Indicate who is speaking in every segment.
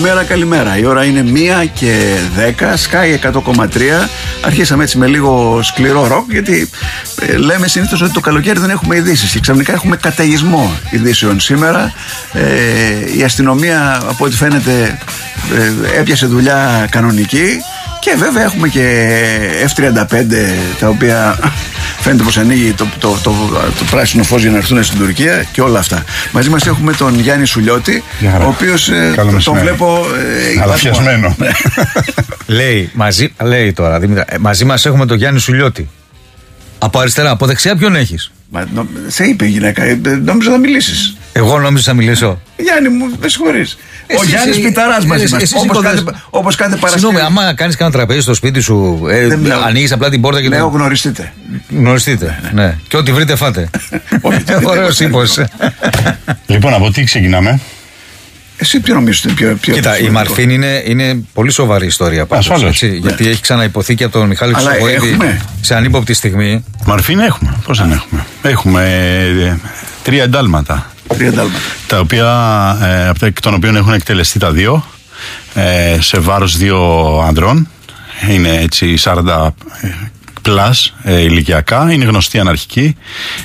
Speaker 1: Καλημέρα. Η ώρα είναι 1:10, Sky 100,3. Αρχίσαμε έτσι με λίγο σκληρό ροκ, γιατί λέμε συνήθως ότι το καλοκαίρι δεν έχουμε ειδήσεις και ξαφνικά έχουμε καταιγισμό ειδήσεων σήμερα. Η αστυνομία, από ό,τι φαίνεται, έπιασε δουλειά κανονική. Και βέβαια έχουμε και F-35, τα οποία φαίνεται πως ανοίγει το πράσινο φως για να έρθουν στην Τουρκία και όλα αυτά. Μαζί μας έχουμε τον Γιάννη Σουλιώτη, ο οποίος τον βλέπω
Speaker 2: αλαφιασμένο.
Speaker 3: Λέει τώρα, Δημήτρα, μαζί μας έχουμε τον Γιάννη Σουλιώτη. Από αριστερά, από δεξιά ποιον έχεις?
Speaker 1: Σε είπε η γυναίκα, νόμιζα θα μιλήσεις.
Speaker 3: Εγώ νόμιζα θα μιλήσω.
Speaker 1: Γιάννη μου, με συγχωρείς. Ο Γιάννης Πιταράς μαζί μας. Όπως κάθε Παρασκευή.
Speaker 3: Συγγνώμη, άμα κάνεις κανένα τραπέζι στο σπίτι σου, ανοίγεις απλά την πόρτα και
Speaker 1: λέω γνωριστείτε.
Speaker 3: Γνωριστείτε, ναι. Και ό,τι βρείτε φάτε. Ωραίος ύπος.
Speaker 2: Λοιπόν, από τι ξεκινάμε?
Speaker 1: Εσύ ποιο νομίζεις είναι πιο
Speaker 3: Κοίτα, η Μαρφίν είναι πολύ σοβαρή ιστορία πάντως, γιατί έχει ξαναϋποθεί και από τον Μιχάλη Χρυσοχοίδη σε ανύποπτη στιγμή.
Speaker 2: Μαρφίν έχουμε, πώς δεν έχουμε? Έχουμε 3 εντάλματα. Τα οποία, εκ των οποίων έχουν εκτελεστεί τα 2 σε βάρος 2 ανδρών. Είναι έτσι 40 πλάς ηλικιακά. Είναι γνωστοί αναρχικοί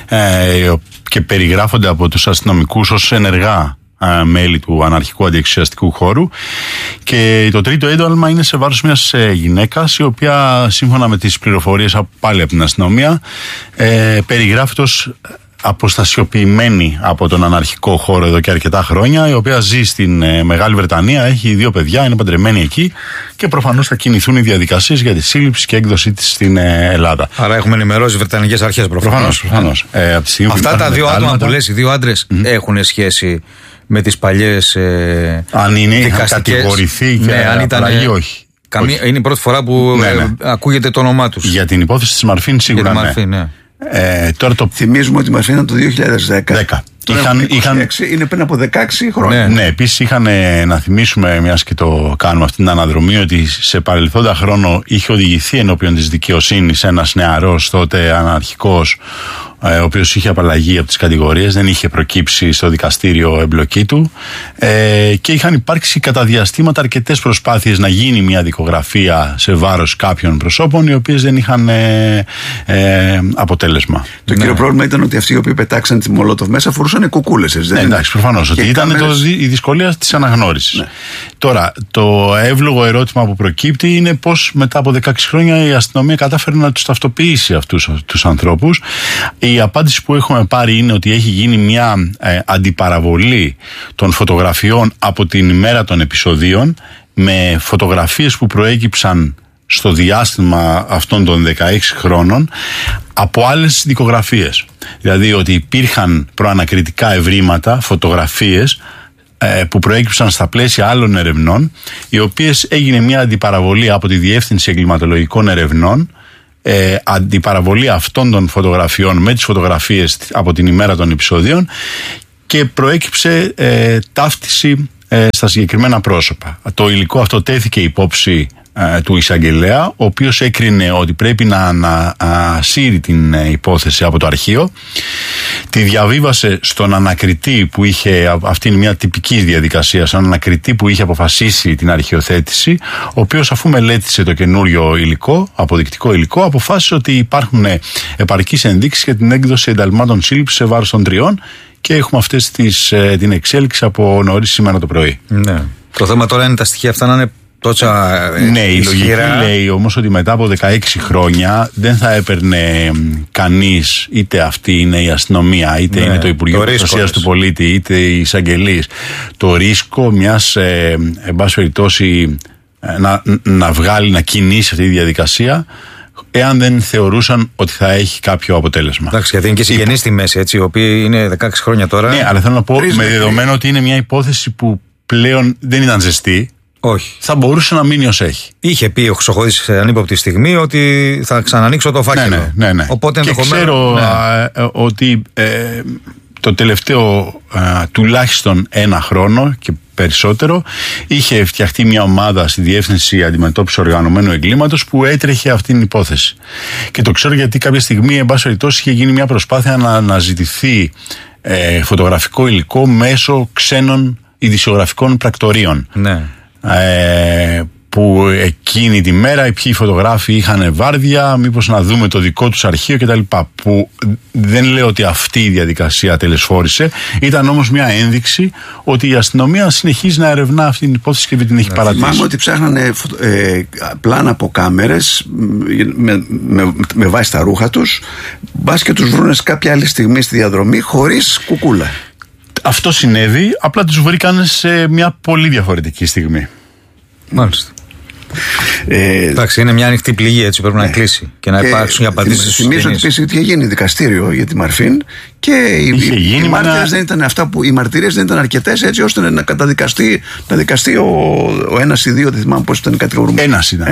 Speaker 2: και περιγράφονται από τους αστυνομικούς ως ενεργά μέλη του αναρχικού αντιεξουσιαστικού χώρου. Και το τρίτο ένταλμα είναι σε βάρος μιας γυναίκας, η οποία σύμφωνα με τις πληροφορίες πάλι από την αστυνομία περιγράφεται ως αποστασιοποιημένη από τον αναρχικό χώρο εδώ και αρκετά χρόνια, η οποία ζει στην Μεγάλη Βρετανία, έχει 2 παιδιά, είναι παντρεμένη εκεί και προφανώς θα κινηθούν οι διαδικασίες για τη σύλληψη και έκδοσή της στην Ελλάδα.
Speaker 3: Άρα έχουμε ενημερώσει οι Βρετανικές αρχές προφανώς. Αυτά τα 2 άτομα που λες, οι 2 άντρες, έχουν σχέση με τις παλιές
Speaker 2: αν είχαν κατηγορηθεί και απαλλαγή, όχι.
Speaker 3: Είναι η πρώτη φορά που ακούγεται το όνομά τους.
Speaker 2: Για την υπόθεση της Μαρφίν σίγουρα ναι.
Speaker 1: Τώρα θυμίζουμε ότι η Μαρφίν ήταν το 2010. Είναι πριν από 16 χρόνια.
Speaker 2: Ναι, επίσης είχαν, να θυμίσουμε, μιας και το κάνουμε αυτή την αναδρομή, ότι σε παρελθόντα χρόνο είχε οδηγηθεί ενώπιον της δικαιοσύνης ένας νεαρός τότε αναρχικός, ο οποίος είχε απαλλαγεί από τις κατηγορίες, δεν είχε προκύψει στο δικαστήριο εμπλοκή του, και είχαν υπάρξει κατά διαστήματα αρκετές προσπάθειες να γίνει μια δικογραφία σε βάρος κάποιων προσώπων, οι οποίες δεν είχαν αποτέλεσμα.
Speaker 1: Το κύριο πρόβλημα ήταν ότι αυτοί οι οποίοι πετάξαν τη Μολότοφ μέσα φορούσαν κουκούλες.
Speaker 2: Ναι, εντάξει, προφανώς. Ότι ήταν η δυσκολία της αναγνώρισης. Ναι. Τώρα, το εύλογο ερώτημα που προκύπτει είναι πώς μετά από 16 χρόνια η αστυνομία κατάφερε να τους ταυτοποιήσει αυτούς τους ανθρώπους. Η απάντηση που έχουμε πάρει είναι ότι έχει γίνει μια αντιπαραβολή των φωτογραφιών από την ημέρα των επεισοδίων, με φωτογραφίες που προέκυψαν στο διάστημα αυτών των 16 χρόνων από άλλες δικογραφίες. Δηλαδή ότι υπήρχαν προανακριτικά ευρήματα, φωτογραφίες που προέκυψαν στα πλαίσια άλλων ερευνών, οι οποίες έγινε μια αντιπαραβολή από τη Διεύθυνση Εγκληματολογικών Ερευνών, αντιπαραβολή αυτών των φωτογραφιών με τις φωτογραφίες από την ημέρα των επεισοδίων, και προέκυψε ταύτιση στα συγκεκριμένα πρόσωπα. Το υλικό αυτό τέθηκε υπόψη του εισαγγελέα, ο οποίος έκρινε ότι πρέπει να σύρει την υπόθεση από το αρχείο. Τη διαβίβασε στον ανακριτή που είχε, αυτή είναι μια τυπική διαδικασία, στον ανακριτή που είχε αποφασίσει την αρχιοθέτηση, ο οποίος, αφού μελέτησε το καινούριο υλικό, αποδεικτικό υλικό, αποφάσισε ότι υπάρχουν επαρκείς ενδείξεις για την έκδοση ενταλμάτων σύλληψης σε βάρος των 3, και έχουμε αυτές την εξέλιξη από νωρίς σήμερα το πρωί.
Speaker 3: Ναι. Το θέμα τώρα είναι τα στοιχεία αυτά να είναι τόσα
Speaker 2: ναι, η λογική λέει όμως ότι μετά από 16 χρόνια δεν θα έπαιρνε κανείς, είτε αυτή είναι η αστυνομία, είτε είναι το Υπουργείο Προστασίας του Πολίτη, είτε οι εισαγγελείς, το ρίσκο μιας εν πάση περιπτώσει να βγάλει, να κινήσει αυτή τη διαδικασία, εάν δεν θεωρούσαν ότι θα έχει κάποιο αποτέλεσμα.
Speaker 3: Εντάξει, γιατί είναι και συγγενείς στη μέση, έτσι, οι οποίοι είναι 16 χρόνια τώρα.
Speaker 2: Ναι, αλλά θέλω να πω, με δεδομένο ότι είναι μια υπόθεση που πλέον δεν ήταν ζεστή.
Speaker 3: Όχι.
Speaker 2: Θα μπορούσε να μείνει ως έχει.
Speaker 3: Είχε πει ο Χρυσοχοίδης σε ανύποπτη στιγμή ότι θα ξανανοίξω το φάκελο.
Speaker 2: Ναι.
Speaker 3: Οπότε
Speaker 2: και ξέρω ότι το τελευταίο τουλάχιστον 1 χρόνο και περισσότερο είχε φτιαχτεί μια ομάδα στη Διεύθυνση Αντιμετώπισης Οργανωμένου Εγκλήματος που έτρεχε αυτήν την υπόθεση. Και το ξέρω γιατί κάποια στιγμή, εν πάση περιπτώσει, είχε γίνει μια προσπάθεια να αναζητηθεί φωτογραφικό υλικό μέσω ξένων ειδησιογραφικών πρακτορείων.
Speaker 3: Ναι.
Speaker 2: που εκείνη τη μέρα οι ποιοι φωτογράφοι είχαν βάρδια, μήπως να δούμε το δικό τους αρχείο κτλ. Που δεν λέω ότι αυτή η διαδικασία τελεσφόρησε, ήταν όμως μια ένδειξη ότι η αστυνομία συνεχίζει να ερευνά αυτή την υπόθεση και δεν την έχει παρατήσει. Θυμάμαι
Speaker 1: ότι ψάχνανε πλάνα από κάμερες με βάση τα ρούχα τους, μπας και τους βρούνε κάποια άλλη στιγμή στη διαδρομή χωρίς κουκούλα.
Speaker 2: Αυτό συνέβη, απλά τους βρήκαν σε μια πολύ διαφορετική στιγμή.
Speaker 3: Μάλιστα. Εντάξει, είναι μια ανοιχτή πληγή, έτσι πρέπει να κλείσει και να υπάρξουν οι απαντήσεις στους συγγενείς.
Speaker 1: Θυμίζω ότι είχε γίνει δικαστήριο για τη Μαρφίν και οι μάρτυρες δεν ήταν αυτά που οι μαρτυρίες δεν ήταν αρκετές έτσι ώστε να δικαστεί ο ένας ή δύο, δεν θυμάμαι πώς ήταν κατηγορούμενος.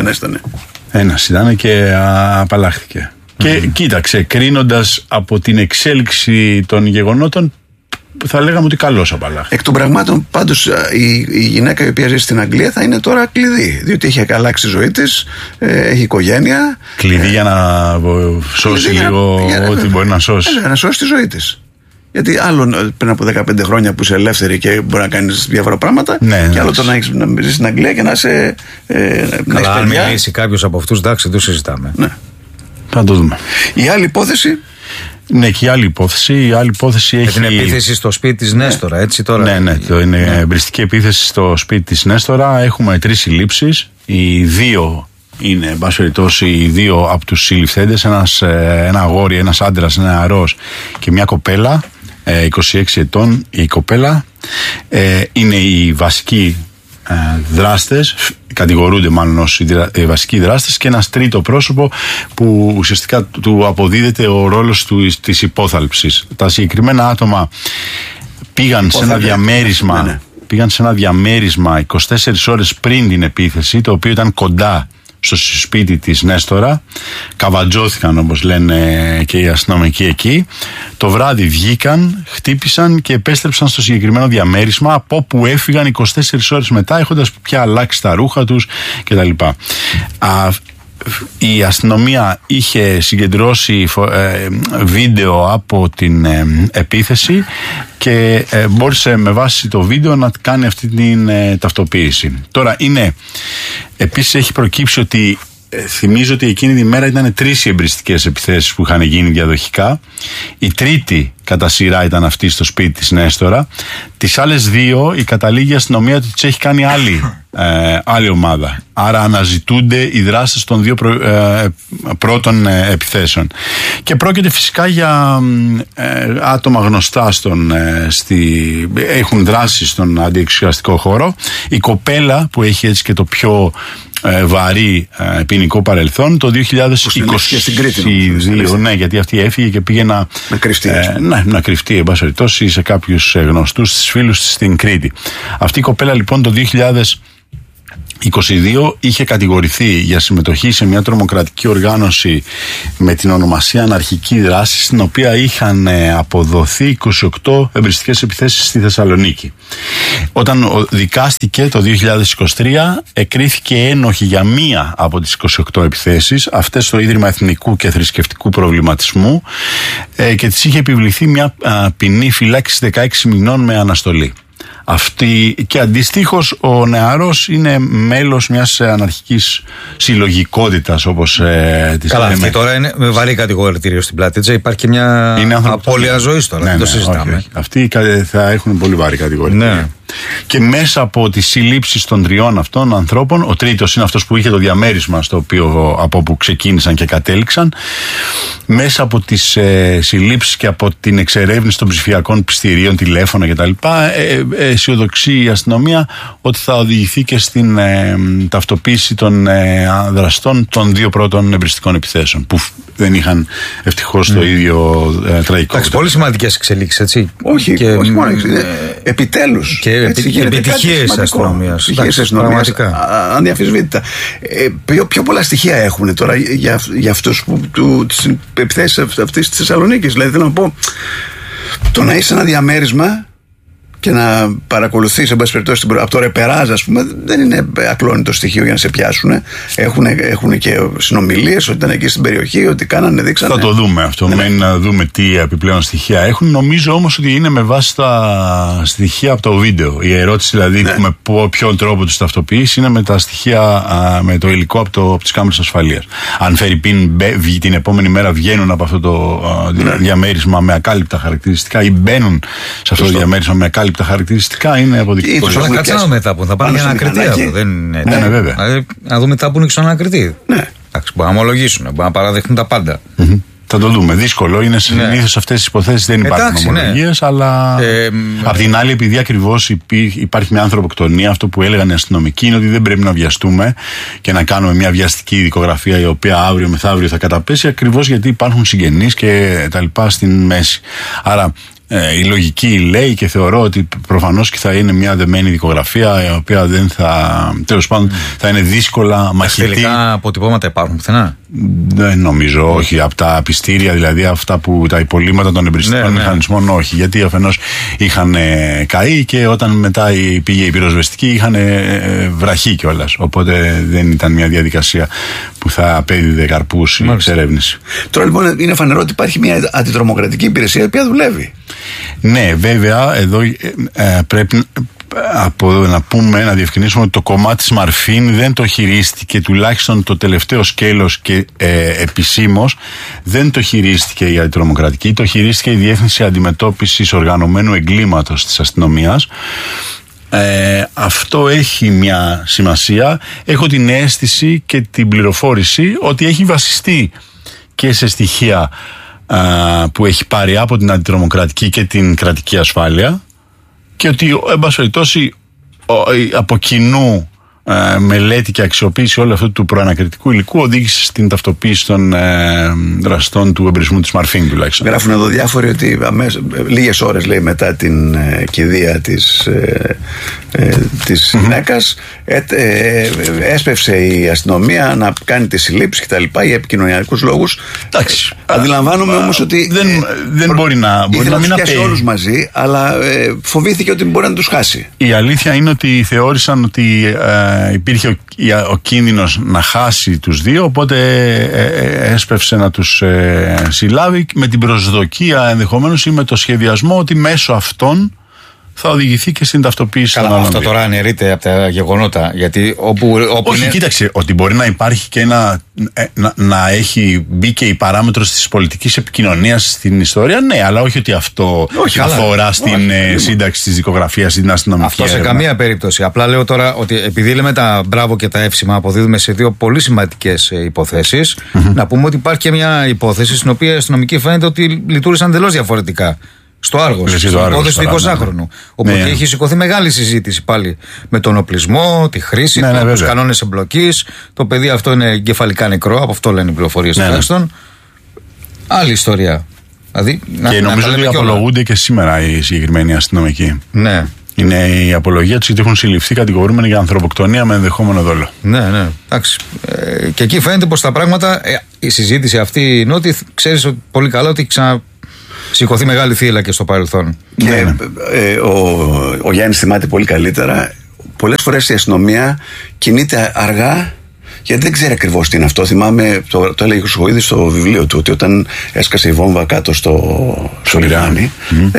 Speaker 2: Ένας ήταν και απαλλάχθηκε. Και κοίταξε, κρίνοντας από την εξέλιξη των γεγονότων, θα λέγαμε ότι καλώς απαλλάχθηκε.
Speaker 1: Εκ των πραγμάτων, πάντως, η γυναίκα η οποία ζει στην Αγγλία θα είναι τώρα κλειδί. Διότι έχει αλλάξει τη ζωή της, έχει οικογένεια.
Speaker 2: Κλειδί για να σώσει λίγο ό,τι μπορεί να σώσει.
Speaker 1: Να σώσει τη ζωή της. Γιατί άλλο πριν από 15 χρόνια που είσαι ελεύθερη και μπορεί να κάνεις διάφορα πράγματα, και άλλο τώρα να ζει στην Αγγλία και να είσαι.
Speaker 3: Καλά, αν μιλήσει κάποιος από αυτούς, εντάξει, το συζητάμε.
Speaker 1: Ναι.
Speaker 2: Θα το δούμε.
Speaker 1: Η άλλη υπόθεση.
Speaker 2: Ναι, και η άλλη υπόθεση. Η άλλη υπόθεση έχει.
Speaker 3: Την επίθεση στο σπίτι της Νέστορα, έτσι τώρα.
Speaker 2: Ναι, είναι εμπριστική επίθεση στο σπίτι της Νέστορα. Έχουμε 3 συλλήψεις. Οι 2 είναι, εν πάση περιπτώσει, οι 2 από τους συλληφθέντες. Ένα αγόρι, ένας άντρας, ένα νεαρός και μια κοπέλα. 26 ετών η κοπέλα. Είναι οι βασικοί δράστες, κατηγορούνται μάλλον ως οι βασικοί δράστες, και ένας τρίτο πρόσωπο που ουσιαστικά του αποδίδεται ο ρόλος της υπόθαλψης. Τα συγκεκριμένα άτομα πήγαν σε ένα διαμέρισμα, πήγαν σε ένα διαμέρισμα 24 ώρες πριν την επίθεση, το οποίο ήταν κοντά στο σπίτι της Νέστορα. Καβατζώθηκαν, όπως λένε και οι αστυνομικοί εκεί. Το βράδυ βγήκαν, χτύπησαν και επέστρεψαν στο συγκεκριμένο διαμέρισμα, από όπου έφυγαν 24 ώρες μετά, έχοντας πια αλλάξει τα ρούχα τους κτλ. Η αστυνομία είχε συγκεντρώσει βίντεο από την επίθεση και μπόρεσε με βάση το βίντεο να κάνει αυτή την ταυτοποίηση. Τώρα επίσης έχει προκύψει ότι θυμίζω ότι εκείνη τη μέρα ήταν 3 οι εμπριστικές επιθέσεις που είχαν γίνει διαδοχικά. Η τρίτη κατά σειρά ήταν αυτή στο σπίτι της Νέστορα. Τις άλλες 2 η καταλήγει αστυνομία ότι τις έχει κάνει άλλη ομάδα. Άρα αναζητούνται οι δράστες των 2 πρώτων επιθέσεων. Και πρόκειται φυσικά για άτομα γνωστά έχουν δράσει στον αντιεξουσιαστικό χώρο. Η κοπέλα που έχει έτσι και το πιο βαρύ ποινικό παρελθόν, το 2022, ναι, γιατί αυτή έφυγε και πήγε να
Speaker 1: κρυφτεί,
Speaker 2: να κρυφτεί εν πάση περιπτώσει σε κάποιους γνωστούς της φίλους της στην Κρήτη. Αυτή η κοπέλα λοιπόν το 2022 είχε κατηγορηθεί για συμμετοχή σε μια τρομοκρατική οργάνωση με την ονομασία Αναρχική Δράση, στην οποία είχαν αποδοθεί 28 εμπριστικές επιθέσεις στη Θεσσαλονίκη. Όταν δικάστηκε το 2023, εκρίθηκε ένοχη για μία από τις 28 επιθέσεις, αυτές στο Ίδρυμα Εθνικού και Θρησκευτικού Προβληματισμού, και της είχε επιβληθεί μια ποινή φυλάκισης 16 μηνών με αναστολή. Και αντιστοίχως ο νεαρός είναι μέλος μιας αναρχικής συλλογικότητας, όπως της
Speaker 3: λέμε.
Speaker 2: Καλά,
Speaker 3: αυτή τώρα είναι με βαρύ κατηγορητήριο στην πλάτη, έτσι. Υπάρχει και μια απώλεια ζωής τώρα, δεν το συζητάμε.
Speaker 2: Όχι. Αυτοί θα έχουν πολύ βαρύ κατηγορητήριο. Ναι. Και μέσα από τις συλλήψεις των 3 αυτών ανθρώπων, ο τρίτος είναι αυτός που είχε το διαμέρισμα από όπου ξεκίνησαν και κατέληξαν, μέσα από τις συλλήψεις και από την εξερεύνηση των ψηφιακών πιστηρίων, τηλέφωνα κτλ, αισιοδοξεί η αστυνομία ότι θα οδηγηθεί και στην ταυτοποίηση των δραστών των 2 πρώτων εμπριστικών επιθέσεων, που δεν είχαν ευτυχώς το ίδιο τραγικό.
Speaker 3: Εντάξει, πολύ σημαντικές εξελίξεις, έτσι.
Speaker 1: Όχι μόνο επιτέλους.
Speaker 3: Και επιτυχίες αστυνομίας.
Speaker 1: Ανδιαφυσβήτητα. Πιο πολλά στοιχεία έχουμε τώρα για αυτούς που τις επιθέσεις αυτής της Θεσσαλονίκης. Δηλαδή θέλω να πω, το να είσαι ένα διαμέρισμα και να παρακολουθείς εν πάση περιπτώσει από το ρεπεράζ, ας πούμε, δεν είναι ακλόνητο στοιχείο για να σε πιάσουν. Έχουν και συνομιλίες ότι ήταν εκεί στην περιοχή, ότι κάνανε, δείξανε.
Speaker 2: Θα το δούμε αυτό. Μένει να δούμε τι επιπλέον στοιχεία έχουν. Νομίζω όμως ότι είναι με βάση τα στοιχεία από το βίντεο. Η ερώτηση δηλαδή με ποιον τρόπο τους ταυτοποιείς είναι με τα στοιχεία, με το υλικό από τις κάμερες ασφαλείας. Αν φέρει πίν την επόμενη μέρα βγαίνουν από αυτό το διαμέρισμα με ακάλυπτα χαρακτηριστικά ή μπαίνουν σε αυτό το διαμέρισμα με ακάλυπτα τα χαρακτηριστικά, είναι αποδεικτικό.
Speaker 3: Ίσως να κάτσαμε μετά που θα πάνε για ανακριτή.
Speaker 2: Ναι, βέβαια.
Speaker 3: Δηλαδή, να δούμε τα που είναι στον ανακριτή.
Speaker 1: Ναι.
Speaker 3: Εντάξει, μπορεί να ομολογήσουν, μπορεί να παραδεχτούν τα πάντα.
Speaker 2: Θα το δούμε. Δύσκολο είναι. Συνήθως αυτές τις υποθέσεις δεν υπάρχουν ομολογίες, αλλά απ' την άλλη, επειδή ακριβώς υπάρχει μια ανθρωποκτονία, αυτό που έλεγαν οι αστυνομικοί είναι ότι δεν πρέπει να βιαστούμε και να κάνουμε μια βιαστική δικογραφία η οποία αύριο μεθαύριο θα καταπέσει, ακριβώς γιατί υπάρχουν συγγενείς και τα λοιπά στην μέση. Άρα η λογική λέει και θεωρώ ότι προφανώς και θα είναι μια δεμένη δικογραφία η οποία δεν θα, τέλος πάντων, θα είναι δύσκολα μαχητή.
Speaker 3: Τελικά αποτυπώματα υπάρχουν πουθενά?
Speaker 2: Δεν νομίζω, όχι. Από τα πιστήρια, δηλαδή αυτά που τα υπολείμματα των εμπριστικών μηχανισμών, όχι. Γιατί αφενός είχαν καεί και όταν μετά πήγε η πυροσβεστική είχαν βραχεί κιόλας. Οπότε δεν ήταν μια διαδικασία που θα απέδιδε καρπούς η εξερεύνηση.
Speaker 1: Τώρα λοιπόν είναι φανερό ότι υπάρχει μια αντιτρομοκρατική υπηρεσία η οποία δουλεύει.
Speaker 2: Ναι, βέβαια, εδώ πρέπει να διευκρινίσουμε ότι το κομμάτι της Μαρφίν δεν το χειρίστηκε, τουλάχιστον το τελευταίο σκέλος και επισήμως δεν το χειρίστηκε η αντιτρομοκρατική, το χειρίστηκε η Διεύθυνση Αντιμετώπισης Οργανωμένου Εγκλήματος της αστυνομίας. Αυτό έχει μια σημασία. Έχω την αίσθηση και την πληροφόρηση ότι έχει βασιστεί και σε στοιχεία που έχει πάρει από την αντιτρομοκρατική και την κρατική ασφάλεια και ότι εν πάση περιπτώσει από κοινού μελέτη και αξιοποίηση όλου αυτού του προανακριτικού υλικού οδήγησε στην ταυτοποίηση των δραστών του εμπρισμού της Μαρφίν τουλάχιστον.
Speaker 1: Γράφουν εδώ διάφοροι ότι λίγες ώρες, λέει, μετά την κηδεία της γυναίκας έσπευσε η αστυνομία να κάνει τις συλλήψεις και τα λοιπά για επικοινωνιακούς λόγους.
Speaker 2: Εντάξει.
Speaker 1: Αντιλαμβάνομαι όμως ότι
Speaker 2: δεν μπορεί να
Speaker 1: μην πιάσει όλους μαζί, αλλά φοβήθηκε ότι μπορεί να τους χάσει.
Speaker 2: Η αλήθεια είναι ότι θεώρησαν ότι υπήρχε ο κίνδυνος να χάσει τους δύο, οπότε έσπευσε να τους συλλάβει με την προσδοκία ενδεχομένως ή με το σχεδιασμό ότι μέσω αυτών θα οδηγηθεί και στην ταυτοποίηση των άλλων.
Speaker 3: Αυτό τώρα αναιρείται από τα γεγονότα. Γιατί όπου
Speaker 2: όχι, είναι... κοίταξε, ότι μπορεί να υπάρχει και να έχει μπει και η παράμετρος της πολιτικής επικοινωνίας στην ιστορία, ναι, αλλά όχι ότι αυτό αφορά στην σύνταξη της δικογραφίας ή την αστυνομική
Speaker 3: αυτό έρευνα. Σε καμία περίπτωση. Απλά λέω τώρα ότι επειδή λέμε τα μπράβο και τα εύσημα, αποδίδουμε σε δύο πολύ σημαντικές υποθέσεις, να πούμε ότι υπάρχει και μια υπόθεση στην οποία οι αστυνομικοί φαίνεται ότι λειτουργήσαν εντελώς διαφορετικά. Στο Άργος, στην υπόθεση του 20χρονου. Οπότε έχει σηκωθεί μεγάλη συζήτηση πάλι με τον οπλισμό, τη χρήση, τους κανόνες εμπλοκής. Το παιδί αυτό είναι εγκεφαλικά νεκρό, από αυτό λένε οι πληροφορίες τουλάχιστον. Άλλη ιστορία. Δηλαδή,
Speaker 2: και νομίζω ότι απολογούνται και σήμερα οι συγκεκριμένοι αστυνομικοί.
Speaker 3: Ναι.
Speaker 2: Είναι η απολογία τους γιατί έχουν συλληφθεί κατηγορούμενοι για ανθρωποκτονία με ενδεχόμενο δόλο.
Speaker 3: Ναι. Εντάξει. Και εκεί φαίνεται πως τα πράγματα, η συζήτηση αυτή είναι ότι ξέρεις πολύ καλά ότι σηκωθεί μεγάλη θύελλα και στο παρελθόν.
Speaker 1: Και ο Γιάννης θυμάται πολύ καλύτερα. Πολλές φορές η αστυνομία κινείται αργά γιατί δεν ξέρει ακριβώς τι είναι αυτό. Θυμάμαι, το έλεγε ο Σουγοίδης στο βιβλίο του, ότι όταν έσκασε η βόμβα κάτω στο λιμάνι,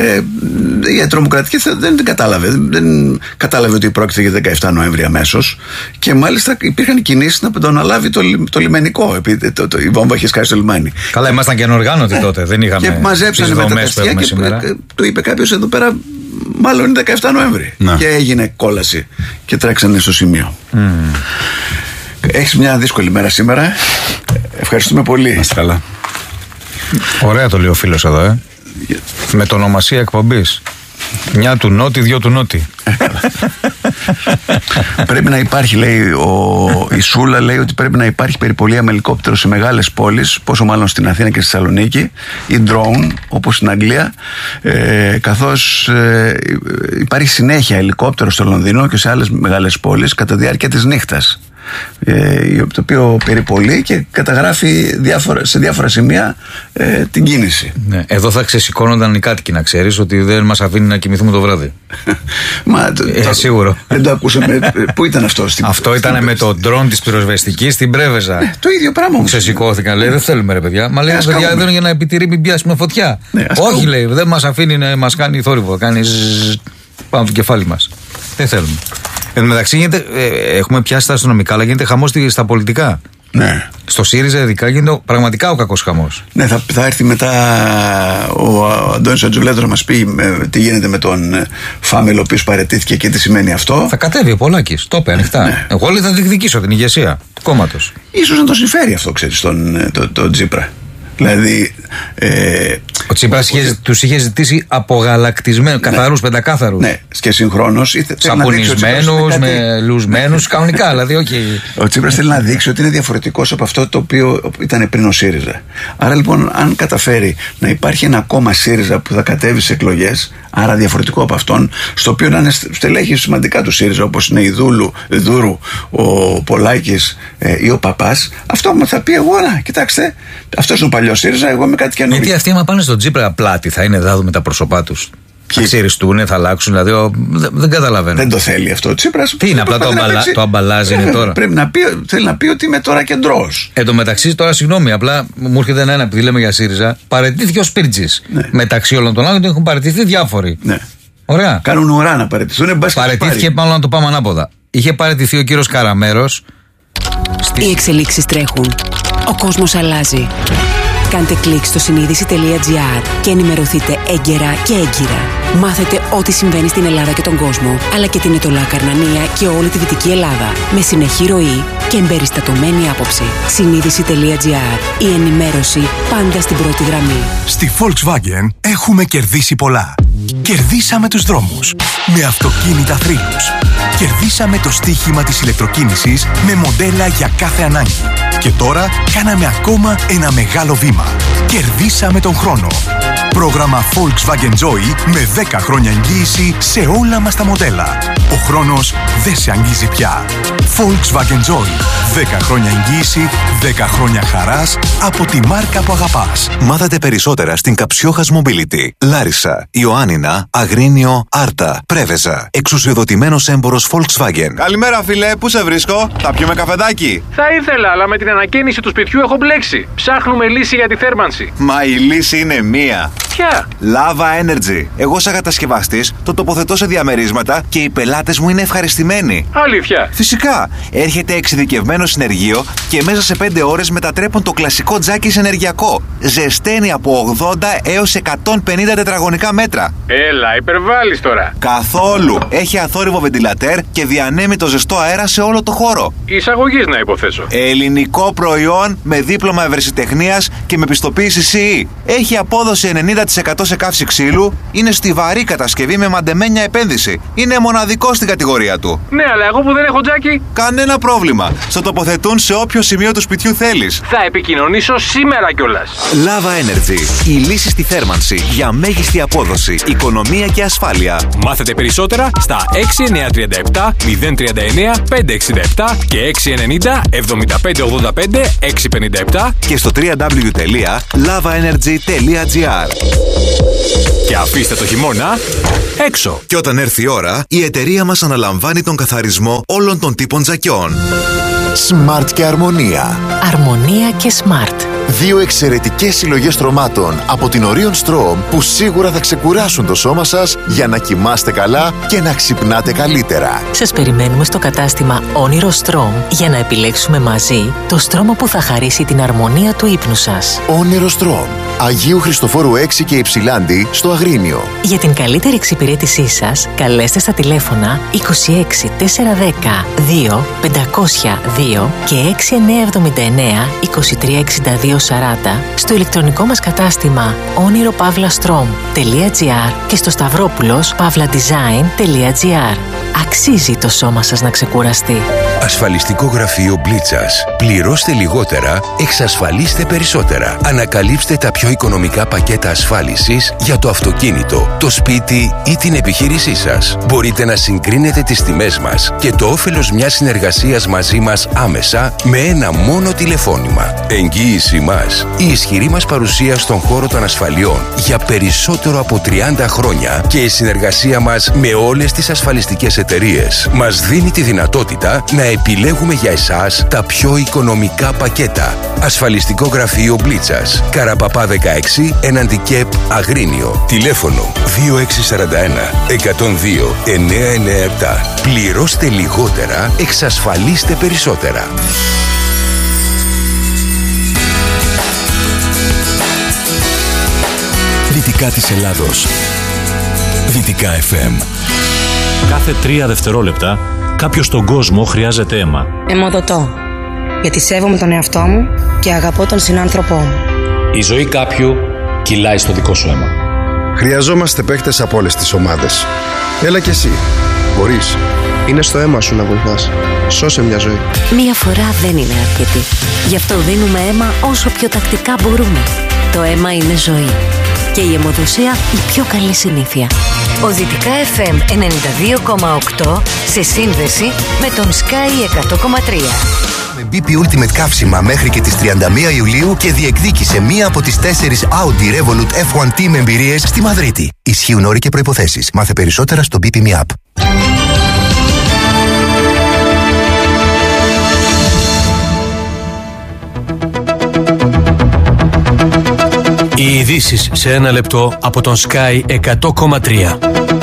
Speaker 1: η τρομοκρατική δεν την κατάλαβε. Δεν κατάλαβε ότι πρόκειται για 17 Νοέμβρη αμέσως. Και μάλιστα υπήρχαν κινήσεις να το αναλάβει το λιμενικό, επειδή η βόμβα είχε σκάσει στο λιμάνι.
Speaker 3: Καλά, ήμασταν και ανοργάνωτοι τότε. Δεν είχαμε.
Speaker 1: Και μαζέψανε με τα καστιά και του είπε κάποιος εδώ πέρα, μάλλον είναι 17 Νοέμβρη. Και έγινε κόλαση και τρέξανε στο σημείο. Έχεις μια δύσκολη μέρα σήμερα. Ευχαριστούμε πολύ.
Speaker 2: Να είστε καλά.
Speaker 3: Ωραία το λέει ο φίλος εδώ, με το ονομασία εκπομπής. Μια του Νότι, δυο του Νότι.
Speaker 1: Πρέπει να υπάρχει, λέει η Σούλα, λέει ότι πρέπει να υπάρχει περιπολία με ελικόπτερο σε μεγάλες πόλεις, πόσο μάλλον στην Αθήνα και στη Θεσσαλονίκη, ή drone όπως στην Αγγλία, καθώς υπάρχει συνέχεια ελικόπτερο στο Λονδίνο και σε άλλες μεγάλες πόλεις κατά τη διάρκεια της νύχτας. το οποίο περιπολεί και καταγράφει σε διάφορα σημεία την κίνηση.
Speaker 3: Ναι. Εδώ θα ξεσηκώνονταν οι κάτοικοι, να ξέρεις, ότι δεν μας αφήνει να κοιμηθούμε το βράδυ.
Speaker 1: Μα,
Speaker 3: σίγουρο.
Speaker 1: Δεν το ακούσαμε. Πού ήταν αυτό?
Speaker 3: Αυτό ήταν με το ντρόν της πυροσβεστικής στην Πρέβεζα.
Speaker 1: Το ίδιο πράγμα.
Speaker 3: Ξεσηκώθηκαν, λέει, δεν θέλουμε ρε παιδιά. Μα λέει, παιδιά, εδώ είναι για να επιτηρεί, μην πιάσουμε φωτιά. Όχι, λέει, δεν μας αφήνει να μας κάνει θόρυβο. Κάνει πάνω το κεφάλι μας. Δεν θέλουμε. Εν τω μεταξύ, έχουμε πιάσει τα αστυνομικά, αλλά γίνεται χαμός στα πολιτικά.
Speaker 1: Ναι.
Speaker 3: Στο ΣΥΡΙΖΑ ειδικά γίνεται πραγματικά ο κακός χαμός.
Speaker 1: Ναι, θα έρθει μετά ο Αντώνης Ατζουλέτος να μας πει τι γίνεται με τον Φάμελο, ο οποίος παραιτήθηκε και τι σημαίνει αυτό.
Speaker 3: Θα κατέβει ο Πολάκης, το είπε ανοιχτά. Ναι. Εγώ λέει θα διεκδικήσω την ηγεσία του κόμματος.
Speaker 1: Ίσως να τον συμφέρει αυτό, ξέρεις, τον Τσίπρα. Δηλαδή.
Speaker 3: Ο Τσίπρας τους είχε ζητήσει απογαλακτισμένους, καθαρούς, πεντακάθαρους.
Speaker 1: Ναι, και συγχρόνως.
Speaker 3: Σαπουνισμένους, με λουσμένους, κανονικά δηλαδή, όχι.
Speaker 1: Ο Τσίπρας θέλει να δείξει ότι είναι διαφορετικός από αυτό το οποίο ήταν πριν ο ΣΥΡΙΖΑ. Άρα λοιπόν, αν καταφέρει να υπάρχει ένα κόμμα ΣΥΡΙΖΑ που θα κατέβει σε εκλογές, άρα διαφορετικό από αυτόν, στο οποίο να είναι στελέχη σημαντικά του ΣΥΡΙΖΑ, όπως είναι η Δούρου, ο Πολάκης ή ο Παπάς, αυτό μου θα πει εγώ, κοιτάξτε, αυτός είναι ο παλιός ΣΥΡΙΖΑ, εγώ είμαι κάτι καινούργιο.
Speaker 3: Γιατί αυτοί, άμα πάνε στον Τσίπρα πλάτη, θα είναι, θα δούμε τα πρόσωπά τους. Θα ξυριστούν, θα αλλάξουν, δηλαδή δεν καταλαβαίνω.
Speaker 1: Δεν το θέλει αυτό ο Τσίπρας.
Speaker 3: Τι είναι, απλά το αμπαλάζ είναι τώρα.
Speaker 1: Θέλει να πει ότι είμαι τώρα κεντρός.
Speaker 3: Εν τω μεταξύ, τώρα συγγνώμη, απλά μου έρχεται ένα, επειδή λέμε για ΣΥΡΙΖΑ, παραιτήθηκε ο Σπίρτζης. Ναι. Μεταξύ όλων των άλλων έχουν παραιτηθεί διάφοροι.
Speaker 1: Ναι.
Speaker 3: Ωραία.
Speaker 1: Κάνουν ουρά να παραιτηθούν.
Speaker 3: Παραιτήθηκε, μάλλον να το πάμε ανάποδα. Είχε παραιτηθεί ο κύριος Καραμέρος.
Speaker 4: Οι εξελίξεις τρέχουν. Ο κόσμος αλλάζει. Κάντε κλικ στο συνείδηση.gr και ενημερωθείτε έγκαιρα και έγκυρα. Μάθετε ό,τι συμβαίνει στην Ελλάδα και τον κόσμο, αλλά και την Ετωλά Καρνανία και όλη τη Δυτική Ελλάδα, με συνεχή ροή και εμπεριστατωμένη άποψη. Συνείδηση.gr. Η ενημέρωση πάντα στην πρώτη γραμμή.
Speaker 5: Στη Volkswagen έχουμε κερδίσει πολλά. Κερδίσαμε τους δρόμους με αυτοκίνητα θρύλους. Κερδίσαμε το στοίχημα της ηλεκτροκίνησης με μοντέλα για κάθε ανάγκη. Και τώρα κάναμε ακόμα ένα μεγάλο βήμα. Κερδίσαμε τον χρόνο. Πρόγραμμα Volkswagen Joy με 10 χρόνια εγγύηση σε όλα μας τα μοντέλα. Ο χρόνος δεν σε αγγίζει πια. Volkswagen Joy. 10 χρόνια εγγύηση, 10 χρόνια χαράς από τη μάρκα που αγαπάς.
Speaker 6: Μάθατε περισσότερα στην Καψιόχας Mobility. Λάρισα, Ιωάννινα, Αγρίνιο, Άρτα, Πρέβεζα. Εξουσιοδοτημένος έμπορος Volkswagen.
Speaker 7: Καλημέρα φίλε, πού σε βρίσκω? Θα πιούμε καφεδάκι?
Speaker 8: Θα ήθελα, αλλά με την ανακαίνιση του σπιτιού έχω μπλέξει. Ψάχνουμε λύση για τη θέρμανση.
Speaker 7: Μα η λύση είναι μία.
Speaker 8: Ποια?
Speaker 7: Lava Energy. Εγώ σαν κατασκευαστής το τοποθετώ σε διαμερίσματα και οι πελάτες μου είναι ευχαριστημένοι.
Speaker 8: Αλήθεια?
Speaker 7: Φυσικά. Έρχεται εξειδικευμένο συνεργείο και μέσα σε 5 ώρες μετατρέπουν το κλασικό τζάκι σε ενεργειακό. Ζεσταίνει από 80 έως 150 τετραγωνικά μέτρα.
Speaker 8: Έλα, υπερβάλλεις τώρα.
Speaker 7: Καθόλου. Έχει αθόρυβο βεντιλατέρ και διανέμει το ζεστό αέρα σε όλο το χώρο.
Speaker 8: Εισαγωγής να υποθέσω.
Speaker 7: Ελληνικό προϊόν με δίπλωμα ευρεσιτεχνίας και με πιστοποίηση CE. Έχει απόδοση 90% σε καύση ξύλου. Είναι στιβαρή κατασκευή με μαντεμένια επένδυση. Είναι μοναδικό στην κατηγορία του.
Speaker 8: Ναι, αλλά εγώ που δεν έχω τζάκι.
Speaker 7: Κανένα πρόβλημα. Στο τοποθετούν σε όποιο σημείο του σπιτιού θέλεις.
Speaker 8: Θα επικοινωνήσω σήμερα κιόλας.
Speaker 6: Lava Energy. Η λύση στη θέρμανση για μέγιστη απόδοση, οικονομία και ασφάλεια.
Speaker 9: Μάθετε περισσότερα στα 6937 039 567 και 690 7585 657
Speaker 6: και στο www.lavaenergy.gr.
Speaker 9: Και αφήστε το χειμώνα έξω.
Speaker 6: Και όταν έρθει η ώρα, η εταιρεία μας αναλαμβάνει τον καθαρισμό όλων των τύπων τζακιών. Smart και Αρμονία.
Speaker 4: Αρμονία και Smart.
Speaker 6: Δύο εξαιρετικές συλλογές στρωμάτων από την Orion Strom που σίγουρα θα ξεκουράσουν το σώμα σας για να κοιμάστε καλά και να ξυπνάτε καλύτερα.
Speaker 4: Σας περιμένουμε στο κατάστημα Όνειρο Strom για να επιλέξουμε μαζί το στρώμα που θα χαρίσει την αρμονία του ύπνου σας.
Speaker 6: Όνειρο Strom. Αγίου Χριστοφόρου 6 και Υψηλάντη στο Αγρίνιο.
Speaker 4: Για την καλύτερη εξυπηρέτησή σας, καλέστε στα τηλέφωνα 26 410 2 502 και 6979 2362
Speaker 10: 40 στο ηλεκτρονικό μας κατάστημα oniropavlastrom.gr και στο stavropoulos.design.gr. Αξίζει το σώμα σας να ξεκουραστεί.
Speaker 11: Ασφαλιστικό γραφείο Μπλίτσας. Πληρώστε λιγότερα, εξασφαλίστε περισσότερα. Ανακαλύψτε τα πιο οικονομικά πακέτα ασφάλισης για το αυτοκίνητο, το σπίτι ή την επιχείρησή σας. Μπορείτε να συγκρίνετε τις τιμές μας και το όφελος μιας συνεργασίας μαζί μας άμεσα με ένα μόνο τηλεφώνημα. Εγγύηση μας. Η ισχυρή μας παρουσία στον χώρο των ασφαλιών για περισσότερο από 30 χρόνια και η συνεργασία μας με όλες τις ασφαλιστικές εταιρείες μας δίνει τη δυνατότητα να επιλέγουμε για εσάς τα πιο οικονομικά πακέτα. Ασφαλιστικό γραφείο Μπλίτσας. Καραπαπά 16, έναντι ΚΕΠ Αγρίνιο. Τηλέφωνο 2641 102 997. Πληρώστε λιγότερα, εξασφαλίστε περισσότερα.
Speaker 5: Δυτικά της Ελλάδος. Δυτικά FM.
Speaker 12: Κάθε 3 δευτερόλεπτα κάποιος στον κόσμο χρειάζεται αίμα.
Speaker 13: Αιμοδοτώ. Γιατί σέβομαι τον εαυτό μου και αγαπώ τον συνάνθρωπό μου.
Speaker 12: Η ζωή κάποιου κυλάει στο δικό σου αίμα.
Speaker 14: Χρειαζόμαστε παίχτες από όλες τις ομάδες. Έλα κι εσύ. Μπορείς. Είναι στο αίμα σου να βοηθάς. Σώσε μια ζωή.
Speaker 4: Μία φορά δεν είναι αρκετή. Γι' αυτό δίνουμε αίμα όσο πιο τακτικά μπορούμε. Το αίμα είναι ζωή. Και η αιμοδοσία η πιο καλή συνήθεια.
Speaker 15: Ο Δυτικά FM 92,8 σε σύνδεση με τον Sky 100,3.
Speaker 16: Με BP Ultimate καύσιμα μέχρι και τις 31 Ιουλίου και διεκδίκησε μία από τις 4 Audi Revolut F1 Team εμπειρίες στη Μαδρίτη. Ισχύουν όροι και προϋποθέσεις. Μάθε περισσότερα στο BP Me App.
Speaker 17: Οι ειδήσεις σε ένα λεπτό από τον Sky 100,3.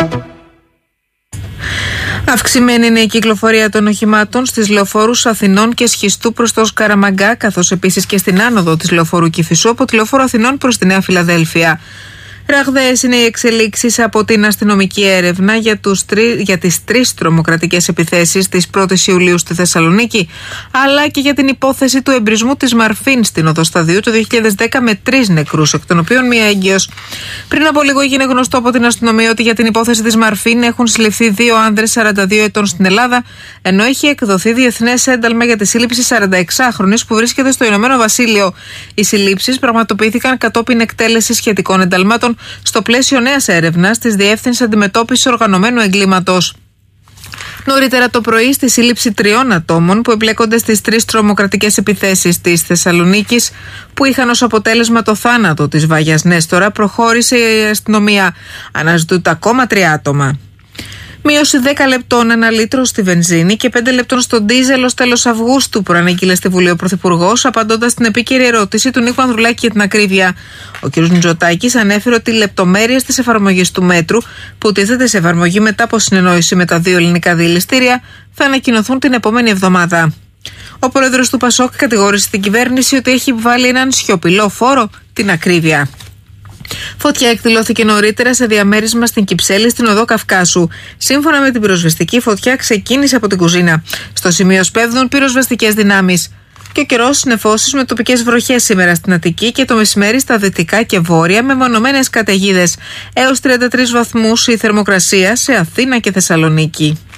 Speaker 18: Αυξημένη είναι η κυκλοφορία των οχημάτων στις λεωφόρους Αθηνών και Σχιστού προς το Σκαραμαγκά, καθώς επίσης και στην άνοδο της λεωφόρου Κηφισού από τη λεωφόρο Αθηνών προς τη Νέα Φιλαδέλφια. Ραγδαίες είναι οι εξελίξεις από την αστυνομική έρευνα για τις 3 τρομοκρατικές επιθέσεις της 1ης Ιουλίου στη Θεσσαλονίκη, αλλά και για την υπόθεση του εμπρισμού της Μαρφίν στην Οδοσταδίου το 2010 με 3 νεκρούς, εκ των οποίων μία έγκυος. Πριν από λίγο έγινε γνωστό από την αστυνομία ότι για την υπόθεση της Μαρφίν έχουν συλληφθεί 2 άνδρες 42 ετών στην Ελλάδα, ενώ έχει εκδοθεί διεθνές ένταλμα για τη σύλληψη 46χρονης που βρίσκεται στο Ηνωμένο Βασίλειο. Οι συλλήψεις πραγματοποιήθηκαν κατόπιν εκτέλεσης σχετικών ενταλμάτων στο πλαίσιο νέας έρευνας της Διεύθυνσης Αντιμετώπισης Οργανωμένου Εγκλήματος. Νωρίτερα το πρωί, στη σύλληψη 3 ατόμων που εμπλέκονται στις 3 τρομοκρατικές επιθέσεις της Θεσσαλονίκης, που είχαν ως αποτέλεσμα το θάνατο της Βάγιας Νέστορα, προχώρησε η αστυνομία. Αναζητούνται ακόμα 3 άτομα. Μείωση 10 λεπτών ένα λίτρο στη βενζίνη και 5 λεπτών στο ντίζελ ως τέλος Αυγούστου, προανήγγειλε στη Βουλή ο Πρωθυπουργός, απαντώντας στην επίκαιρη ερώτηση του Νίκου Ανδρουλάκη για την ακρίβεια. Ο κ. Μητσοτάκης ανέφερε ότι οι λεπτομέρειες της εφαρμογής του μέτρου, που τίθεται σε εφαρμογή μετά από συνεννόηση με τα 2 ελληνικά διελιστήρια, θα ανακοινωθούν την επόμενη εβδομάδα. Ο πρόεδρος του ΠΑΣΟΚ κατηγόρησε την κυβέρνηση ότι έχει βάλει έναν σιωπηλό φόρο, την ακρίβεια. Φωτιά εκδηλώθηκε νωρίτερα σε διαμέρισμα στην Κυψέλη, στην οδό Καυκάσου. Σύμφωνα με την πυροσβεστική, φωτιά ξεκίνησε από την κουζίνα. Στο σημείο σπέβδουν πυροσβεστικές δυνάμεις. Και ο καιρός νεφώσεις με τοπικές βροχές σήμερα στην Αττική και το μεσημέρι στα δυτικά και βόρεια με μονομένες καταιγίδες. Έως 33 βαθμούς η θερμοκρασία σε Αθήνα και Θεσσαλονίκη.